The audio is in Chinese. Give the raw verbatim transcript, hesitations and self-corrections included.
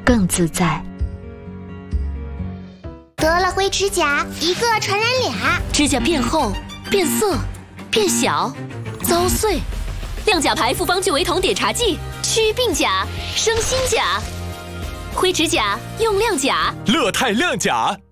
更自在。 得了灰指甲，一个传染俩。 指甲变厚、变色、变小、遭碎。亮甲牌复方聚维酮碘茶剂，祛病甲，生新甲。灰指甲用亮甲， 乐泰亮甲。